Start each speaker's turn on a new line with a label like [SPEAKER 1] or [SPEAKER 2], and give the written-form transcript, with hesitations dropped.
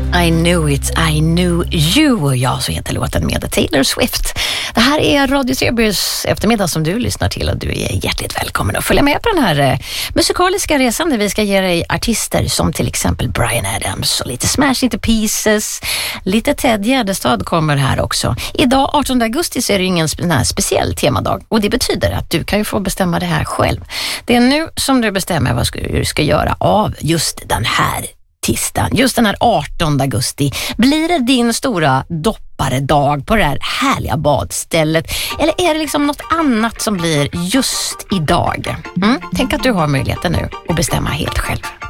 [SPEAKER 1] I knew it, I knew you. Och jag så heter låten med Taylor Swift. Det här är Radio Trebys eftermiddag som du lyssnar till och du är hjärtligt välkommen att följa med på den här musikaliska resan där vi ska ge dig artister som till exempel Bryan Adams och lite Smash Into Pieces. Lite Ted Gärdestad kommer här också. Idag 18 augusti så är det ingen speciell temadag och det betyder att du kan ju få bestämma det här själv. Det är nu som du bestämmer vad du ska göra av just den här tisdagen, just den här 18 augusti. Blir det din stora dopparedag på det här härliga badstället? Eller är det liksom något annat som blir just idag? Tänk att du har möjligheten nu att bestämma helt själv.